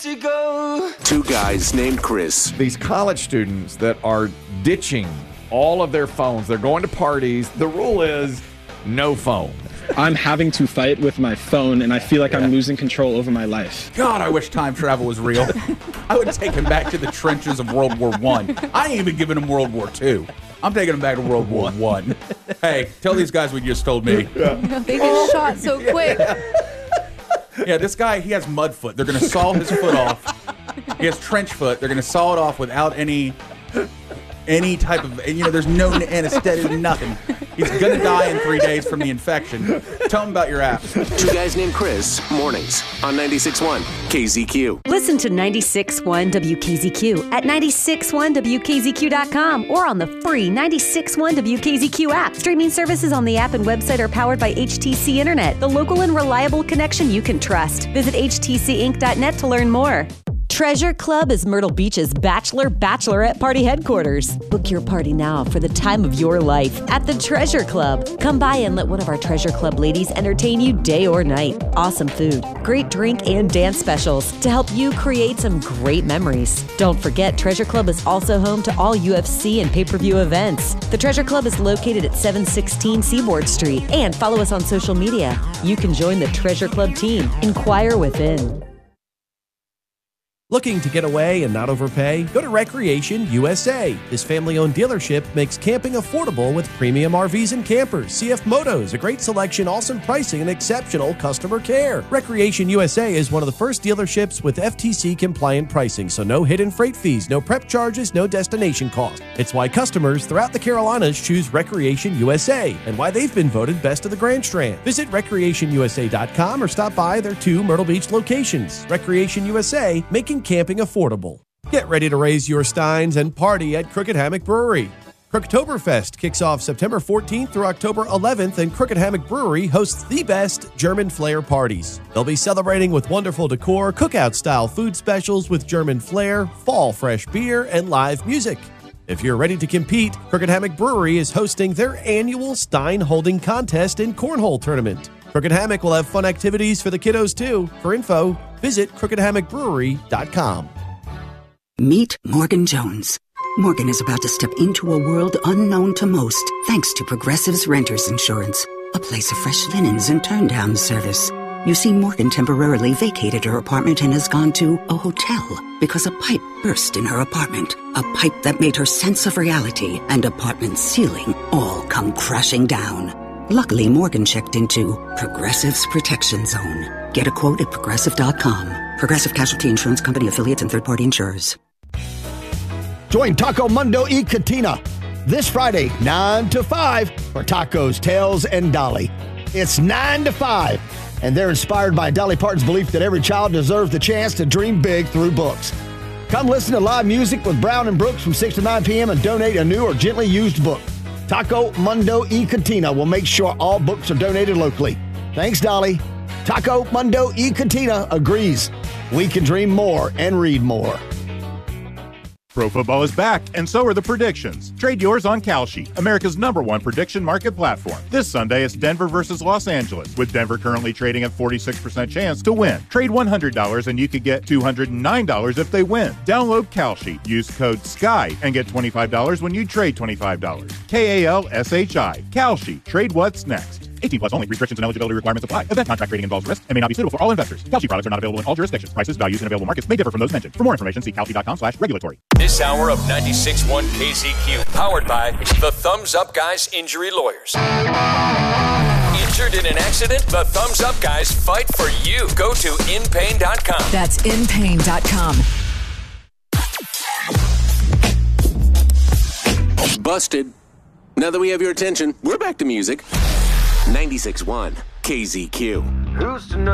to go. Two guys named Chris. These college students that are ditching all of their phones. They're going to parties. The rule is no phone. I'm having to fight with my phone, and I feel like I'm losing control over my life. God, I wish time travel was real. I would take him back to the trenches of World War I. I ain't even giving him World War II. I'm taking him back to World War I. Hey, tell these guys what you just told me. They get shot so quick. Yeah, this guy, he has mud foot. They're going to saw his foot off. He has trench foot. They're going to saw it off without any type of, there's no anesthetic, nothing. He's going to die in 3 days from the infection. Tell him about your app. Two guys named Chris, mornings on 96.1 KZQ. Listen to 96.1 WKZQ at 96.1WKZQ.com or on the free 96.1 WKZQ app. Streaming services on the app and website are powered by HTC Internet, the local and reliable connection you can trust. Visit htcinc.net to learn more. Treasure Club is Myrtle Beach's bachelorette party headquarters. Book your party now for the time of your life at the Treasure Club. Come by and let one of our Treasure Club ladies entertain you day or night. Awesome food, great drink, and dance specials to help you create some great memories. Don't forget, Treasure Club is also home to all UFC and pay-per-view events. The Treasure Club is located at 716 Seaboard Street, and follow us on social media. You can join the Treasure Club team. Inquire within. Looking to get away and not overpay? Go to Recreation USA. This family-owned dealership makes camping affordable with premium RVs and campers. CF Motos, a great selection, awesome pricing, and exceptional customer care. Recreation USA is one of the first dealerships with FTC-compliant pricing, so no hidden freight fees, no prep charges, no destination cost. It's why customers throughout the Carolinas choose Recreation USA and why they've been voted best of the Grand Strand. Visit recreationusa.com or stop by their 2 Myrtle Beach locations. Recreation USA, making camping affordable. Get ready to raise your steins and party at Crooked Hammock Brewery. Crooktoberfest kicks off September 14th through October 11th, and Crooked Hammock Brewery hosts the best German flair parties. They'll be celebrating with wonderful decor, cookout-style food specials with German flair, fall fresh beer, and live music. If you're ready to compete, Crooked Hammock Brewery is hosting their annual Stein Holding Contest and Cornhole Tournament. Crooked Hammock will have fun activities for the kiddos, too. For info, visit crookedhammockbrewery.com. Meet Morgan Jones. Morgan is about to step into a world unknown to most, thanks to Progressive's Renters Insurance, a place of fresh linens and turn-down service. You see, Morgan temporarily vacated her apartment and has gone to a hotel because a pipe burst in her apartment. A pipe that made her sense of reality and apartment ceiling all come crashing down. Luckily, Morgan checked into Progressive's Protection Zone. Get a quote at Progressive.com. Progressive Casualty Insurance Company, affiliates, and third-party insurers. Join Taco Mundo y Cantina this Friday, 9 to 5, for tacos, tails, and Dolly. It's 9 to 5, and they're inspired by Dolly Parton's belief that every child deserves the chance to dream big through books. Come listen to live music with Brown and Brooks from 6 to 9 p.m. and donate a new or gently used book. Taco Mundo y Cantina will make sure all books are donated locally. Thanks, Dolly. Taco Mundo y Cantina agrees. We can dream more and read more. Pro football is back, and so are the predictions. Trade yours on Kalshi, America's #1 prediction market platform. This Sunday, it's Denver versus Los Angeles, with Denver currently trading at 46% chance to win. Trade $100 and you could get $209 if they win. Download Kalshi, use code SKY, and get $25 when you trade $25. KALSHI. Kalshi. Trade what's next. 18 plus only. Restrictions and eligibility requirements apply. Event contract trading involves risk and may not be suitable for all investors. Kalshi products are not available in all jurisdictions. Prices, values, and available markets may differ from those mentioned. For more information, see kalshi.com/regulatory. This hour of 96.1 KZQ, powered by the Thumbs Up Guys Injury Lawyers. Injured in an accident? The Thumbs Up Guys fight for you. Go to inpain.com. That's inpain.com. Busted. Now that we have your attention, we're back to music. 96.1 KZQ. Who's to know?